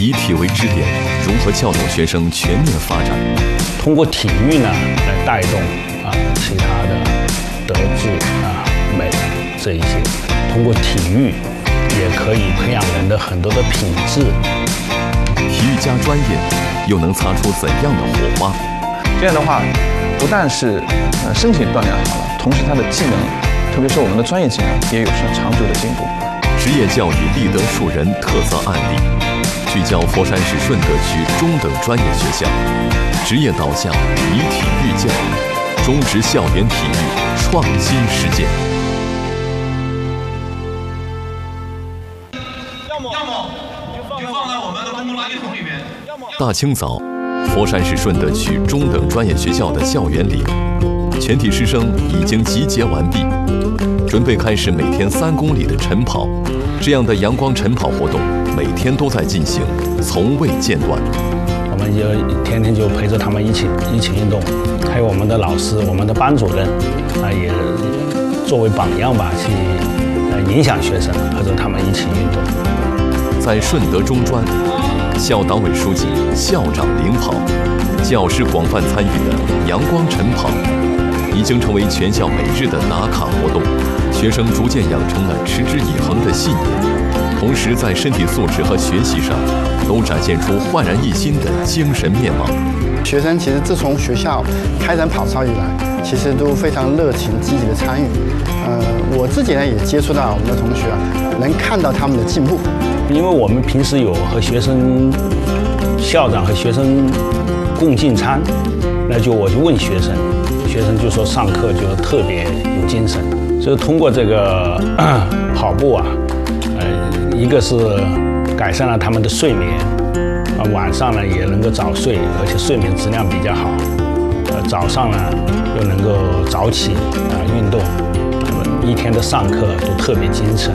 以体为支点，如何教导学生全面发展？ 通过体育呢来带动其他的德智美这一些，通过体育也可以培养人的很多的品质。 体育加专业，又能擦出怎样的火花？ 这样的话，不但是身体锻炼好了，同时他的技能，特别是我们的专业技能，也有着长久的进步。 职业教育立德树人特色案例，聚焦佛山市顺德区中等专业学校，职业导向，以体育教育，中职校园体育创新实践。 要么就放在我们的公共垃圾桶里面。 大清早，佛山市顺德区中等专业学校的校园里，全体师生已经集结完毕，准备开始每天3公里的晨跑。这样的阳光晨跑活动每天都在进行，从未间断。 我们就天天就陪着他们一起运动，还有我们的老师、我们的班主任也作为榜样吧，去影响学生，和着他们一起运动。 在顺德中专，校党委书记、校长领跑，教师广泛参与的阳光晨跑，已经成为全校每日的打卡活动。学生逐渐养成了持之以恒的信念，同时在身体素质和学习上都展现出焕然一新的精神面貌。 学生其实自从学校开展跑操以来，其实都非常热情积极的参与。我自己呢也接触到我们的同学能看到他们的进步。 因为我们平时有和学生、校长和学生共进餐，我就问学生就说上课就特别有精神。所以通过这个跑步一个是改善了他们的睡眠，晚上呢也能够早睡，而且睡眠质量比较好。早上呢又能够早起运动，一天的上课都特别精神。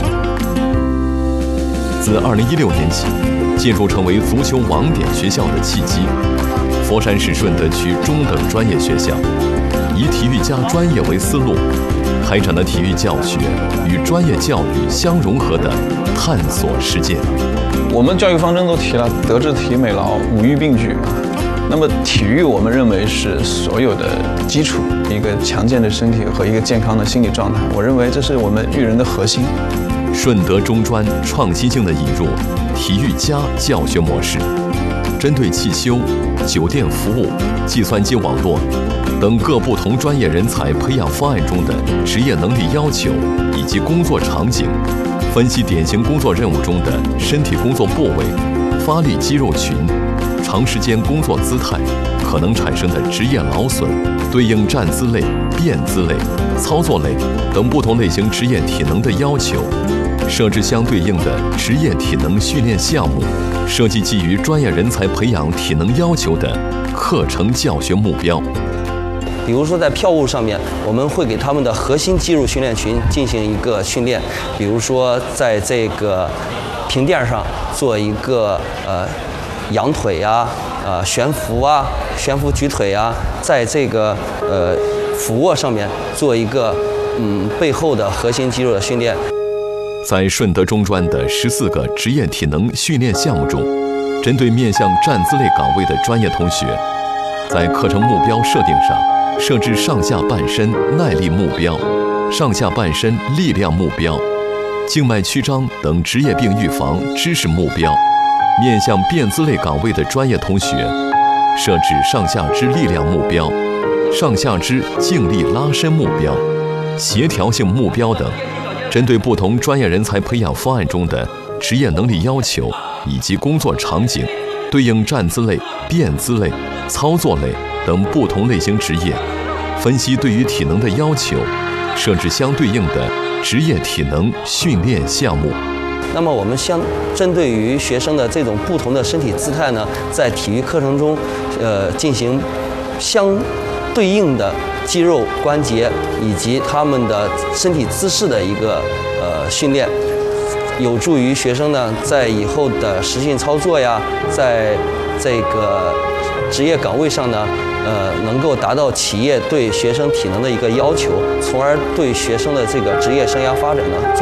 自2016年起，进入成为足球网点学校的契机，佛山市顺德区中等专业学校以体育加专业为思路，开展了体育教学与专业教育相融合的探索实践。 我们教育方针都提了德智体美劳5育并举。那么体育我们认为是所有的基础，一个强健的身体和一个健康的心理状态，我认为这是我们育人的核心。 顺德中专创新性地引入体育加教学模式，针对汽修、酒店服务、计算机网络等各不同专业人才培养方案中的职业能力要求以及工作场景，分析典型工作任务中的身体工作部位、发力肌肉群、长时间工作姿态可能产生的职业劳损，对应站姿类、变姿类、操作类等不同类型职业体能的要求，设置相对应的职业体能训练项目，设计基于专业人才培养体能要求的课程教学目标。 比如说在跳舞上面，我们会给他们的核心肌肉训练群进行一个训练，比如说在这个平垫上做一个仰腿啊，悬浮啊，悬浮举腿啊，在这个俯卧上面做一个背后的核心肌肉的训练。 在顺德中专的14个职业体能训练项目中，针对面向站姿类岗位的专业同学，在课程目标设定上设置上下半身耐力目标、上下半身力量目标、静脉曲张等职业病预防知识目标。面向变姿类岗位的专业同学，设置上下肢力量目标、上下肢静力拉伸目标、协调性目标等，针对不同专业人才培养方案中的职业能力要求以及工作场景，对应站姿类、变姿类、操作类等不同类型职业，分析对于体能的要求，设置相对应的职业体能训练项目。 那么我们针对于学生的这种不同的身体姿态呢，在体育课程中，进行相对应的肌肉关节以及他们的身体姿势的一个训练，有助于学生呢在以后的实训操作呀，在这个职业岗位上呢，能够达到企业对学生体能的一个要求，从而对学生的这个职业生涯发展呢。